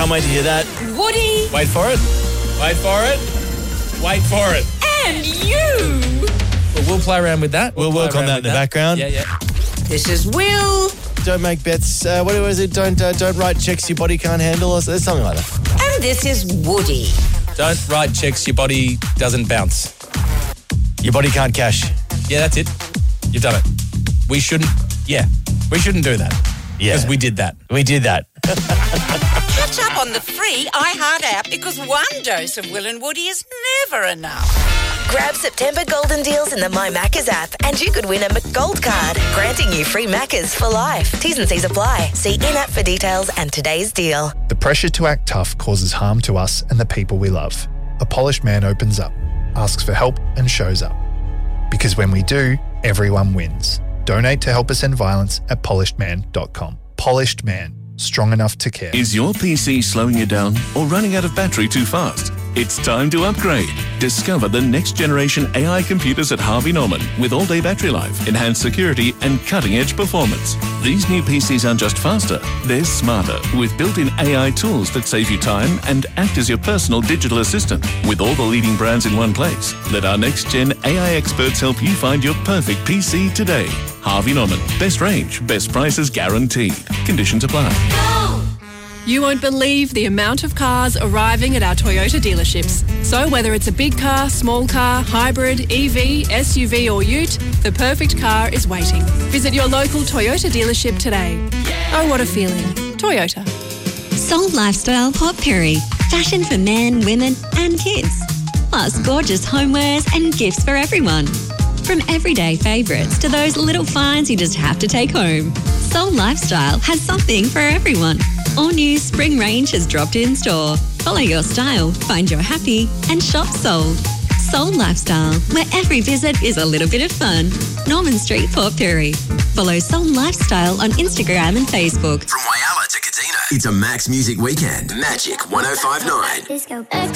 Can't wait to hear that. Woody. Wait for it. Wait for it. Wait for it. And you. Well, we'll play around with that. We'll work on that in the background. Yeah. This is Will. Don't make bets. What was it? Don't write checks your body can't handle or something like that. And this is Woody. Don't write checks your body doesn't bounce. Your body can't cash. Yeah, that's it. You've done it. We shouldn't do that. Yeah. Because we did that. We did that. Catch up on the free iHeart app because one dose of Will and Woody is never enough. Grab September golden deals in the My Maccas app and you could win a McGold card, granting you free Maccas for life. T's and C's apply. See in-app for details and today's deal. The pressure to act tough causes harm to us and the people we love. A polished man opens up, asks for help and shows up. Because when we do, everyone wins. Donate to help us end violence at polishedman.com. Polished Man. Strong enough to care. Is your PC slowing you down or running out of battery too fast? It's time to upgrade. Discover the next generation AI computers at Harvey Norman with all-day battery life, enhanced security and cutting-edge performance. These new PCs aren't just faster, they're smarter with built-in AI tools that save you time and act as your personal digital assistant. With all the leading brands in one place, let our next-gen AI experts help you find your perfect PC today. Harvey Norman. Best range, best prices guaranteed. Conditions apply. You won't believe the amount of cars arriving at our Toyota dealerships. So whether it's a big car, small car, hybrid, EV, SUV or ute, the perfect car is waiting. Visit your local Toyota dealership today. Oh, what a feeling. Toyota. Soul Lifestyle Potpourri. Fashion for men, women and kids. Plus gorgeous homewares and gifts for everyone. From everyday favourites to those little finds you just have to take home. Soul Lifestyle has something for everyone. All new spring range has dropped in store. Follow your style, find your happy and shop Soul. Soul Lifestyle, where every visit is a little bit of fun. Norman Street, Port Pirie. Follow Soul Lifestyle on Instagram and Facebook. From Whyalla to Kadina, it's a Max Music Weekend. Magic 105.9.